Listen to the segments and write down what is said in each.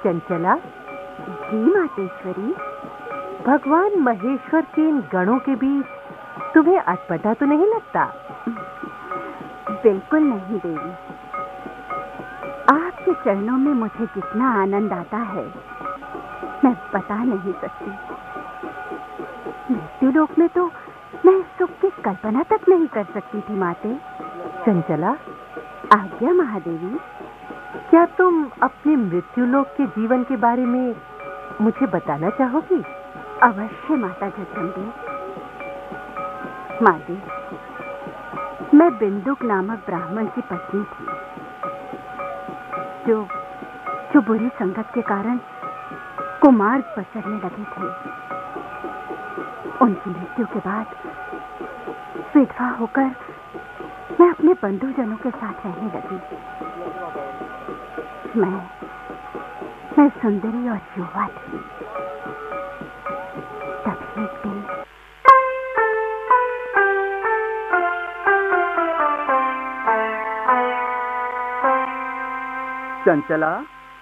चंचला, जी मातेश्वरी। भगवान महेश्वर के इन गणों के बीच तुम्हें अटपटा तो नहीं लगता? बिल्कुल नहीं देवी। आपके चरणों में मुझे कितना आनंद आता है मैं बता नहीं सकती। मृत्युलोक में तो मैं इस सुख की कल्पना तक नहीं कर सकती थी माते। चंचला, आज्ञा महादेवी। क्या तुम अपने मृत्युलोक के जीवन के बारे में मुझे बताना चाहोगी? अवश्य माता जगदम्बे। माते, मैं बिंदुक नामक ब्राह्मण की पत्नी थी, जो बुरी संगत के कारण कुमार्ग पर चलने लगे थे। उनकी मृत्यु के बाद विधवा होकर मैं अपने बंधुजनों के साथ रहने लगी। मैं सुंदरी और युवा थी। तभी एक दिन चंचला,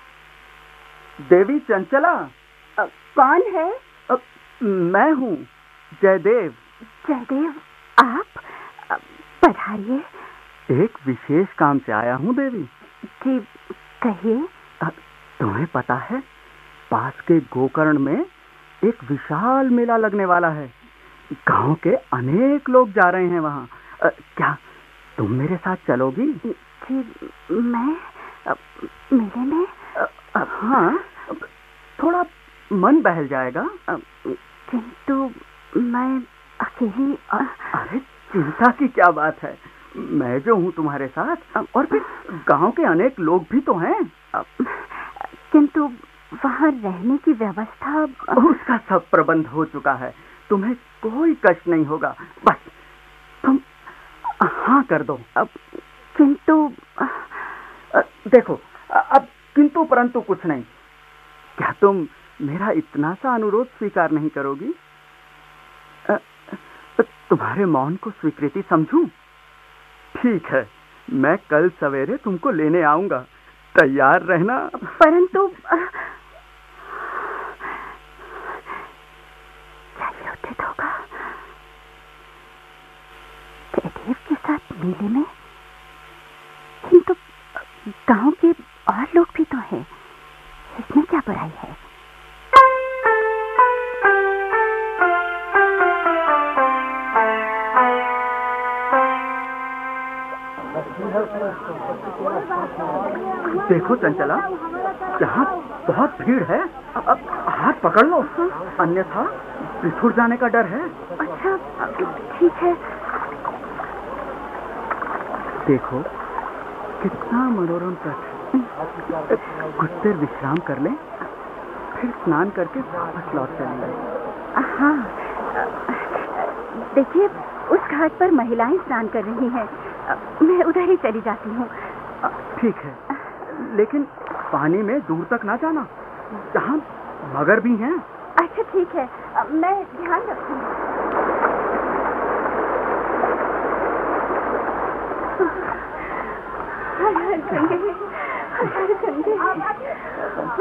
देवी चंचला। कौन है? मैं हूँ, जयदेव। जयदेव, आप? पधारिए। एक विशेष काम से आया हूँ देवी। जी कहिए। तुम्हें पता है, पास के गोकर्ण में एक विशाल मेला लगने वाला है। गांव के अनेक लोग जा रहे हैं वहाँ। क्या तुम मेरे साथ चलोगी? जी, मैं मेले में? हाँ, थोड़ा मन बहल जाएगा। किंतु मैं अकेली। अरे चिंता की क्या बात है, मैं जो हूँ तुम्हारे साथ, और फिर गांव के अनेक लोग भी तो हैं। किंतु वहाँ रहने की व्यवस्था? उसका सब प्रबंध हो चुका है, तुम्हें कोई कष्ट नहीं होगा। बस तुम हाँ कर दो। किंतु देखो, अब किंतु परंतु कुछ नहीं। क्या तुम मेरा इतना सा अनुरोध स्वीकार नहीं करोगी? तुम्हारे मौन को स्वीकृति समझूं? ठीक है, मैं कल सवेरे तुमको लेने आऊंगा, तैयार रहना। परंतु क्या ये उचित होगा? जयदेव के साथ मेले में? किंतु गांव के और लोग भी तो हैं, इसमें क्या बुराई है? देखो चंचला, यहाँ बहुत भीड़ है, अब हाथ पकड़ लो, अन्यथा बिछुड़ जाने का डर है। अच्छा ठीक है। देखो कितना मनोरम तट है। कुछ देर विश्राम कर लें, फिर स्नान करके वापस लौट चलेंगे। हाँ, देखिए उस घाट पर महिलाएं स्नान कर रही हैं, मैं उधर ही चली जाती हूँ। ठीक है, लेकिन पानी में दूर तक ना जाना, जहाँ मगर भी हैं। अच्छा ठीक है, मैं ध्यान रखूंगी। हर हर गंगे, हर हर गंगे।